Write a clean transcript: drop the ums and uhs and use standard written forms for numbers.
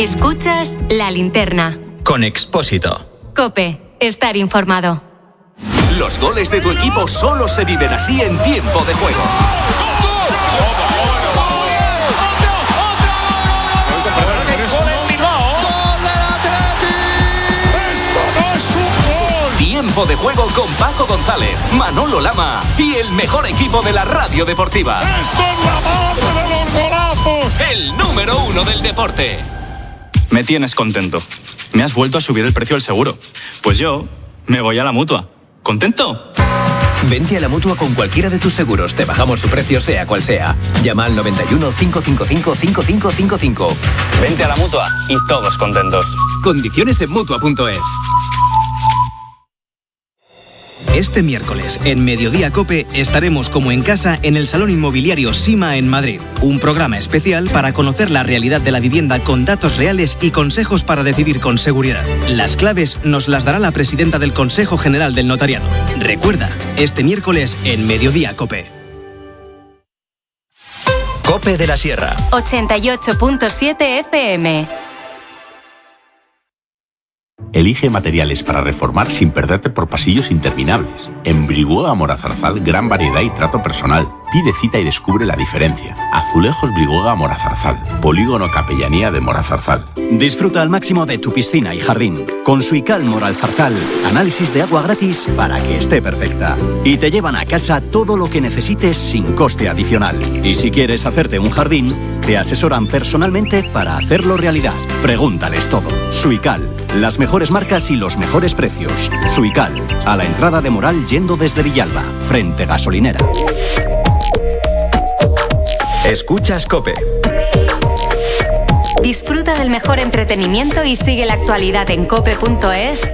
Escuchas La Linterna. Con Expósito. COPE. Estar informado. Los goles de tu equipo solo se viven así en tiempo de juego. Tiempo de juego con Paco González, Manolo Lama y el mejor equipo de la radio deportiva. ¡Esto es la madre de los golazos! El número 1 del deporte. Me tienes contento. Me has vuelto a subir el precio del seguro. Pues yo me voy a la Mutua. ¿Contento? Vente a la Mutua con cualquiera de tus seguros. Te bajamos su precio sea cual sea. Llama al 91 555 5555. Vente a la Mutua y todos contentos. Condiciones en Mutua.es. Este miércoles, en Mediodía COPE, estaremos como en casa en el Salón Inmobiliario Sima en Madrid. Un programa especial para conocer la realidad de la vivienda con datos reales y consejos para decidir con seguridad. Las claves nos las dará la presidenta del Consejo General del Notariado. Recuerda, este miércoles en Mediodía COPE. COPE de la Sierra. 88.7 FM. Elige materiales para reformar sin perderte por pasillos interminables. En Brihuega Morazarzal, gran variedad y trato personal. Pide cita y descubre la diferencia. Azulejos Brihuega Morazarzal. Polígono Capellanía de Morazarzal. Disfruta al máximo de tu piscina y jardín. Con Suical Moralzarzal, análisis de agua gratis para que esté perfecta. Y te llevan a casa todo lo que necesites sin coste adicional. Y si quieres hacerte un jardín, te asesoran personalmente para hacerlo realidad. Pregúntales todo. Suical, las mejores marcas y los mejores precios. Suical, a la entrada de Moral yendo desde Villalba, frente gasolinera. Escuchas COPE. Disfruta del mejor entretenimiento y sigue la actualidad en cope.es